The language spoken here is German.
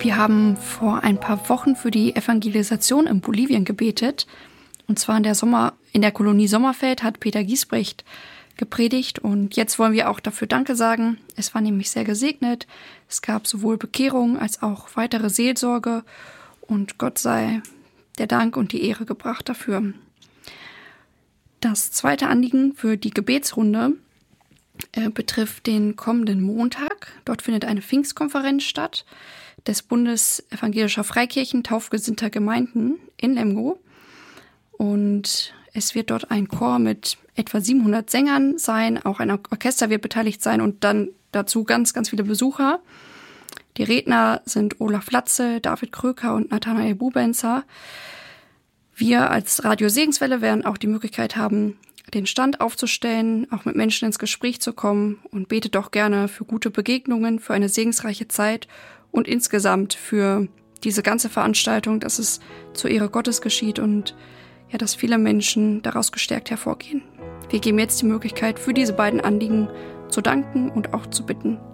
Wir haben vor ein paar Wochen für die Evangelisation in Bolivien gebetet. Und zwar in der Kolonie Sommerfeld hat Peter Giesbrecht gepredigt. Und jetzt wollen wir auch dafür Danke sagen. Es war nämlich sehr gesegnet. Es gab sowohl Bekehrung als auch weitere Seelsorge. Und Gott sei der Dank und die Ehre gebracht dafür. Das zweite Anliegen für die Gebetsrunde betrifft den kommenden Montag. Dort findet eine Pfingstkonferenz statt des Bundes Evangelischer Freikirchen Taufgesinnter Gemeinden in Lemgo. Und es wird dort ein Chor mit etwa 700 Sängern sein, auch ein Orchester wird beteiligt sein und dann dazu ganz, ganz viele Besucher. Die Redner sind Olaf Latze, David Kröker und Nathanael Bubenzer. Wir als Radio Segenswelle werden auch die Möglichkeit haben, den Stand aufzustellen, auch mit Menschen ins Gespräch zu kommen und betet doch gerne für gute Begegnungen, für eine segensreiche Zeit und insgesamt für diese ganze Veranstaltung, dass es zur Ehre Gottes geschieht und ja, dass viele Menschen daraus gestärkt hervorgehen. Wir geben jetzt die Möglichkeit, für diese beiden Anliegen zu danken und auch zu bitten.